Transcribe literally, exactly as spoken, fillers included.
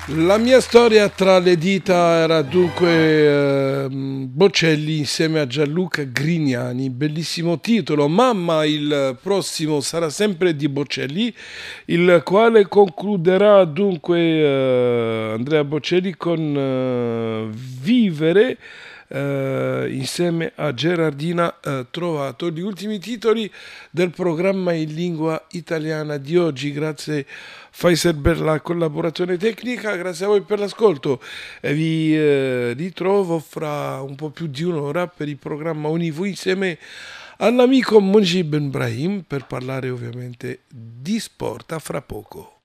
La mia storia tra le dita era dunque eh, Bocelli insieme a Gianluca Grignani, bellissimo titolo, mamma il prossimo sarà sempre di Bocelli, il quale concluderà dunque eh, Andrea Bocelli con eh, Vivere eh, insieme a Gerardina eh, Trovato, gli ultimi titoli del programma in lingua italiana di oggi. Grazie Faisal per la collaborazione tecnica, grazie a voi per l'ascolto e vi eh, ritrovo fra un po' più di un'ora per il programma Univu insieme all'amico Monji Ben Brahim per parlare ovviamente di sport. A fra poco.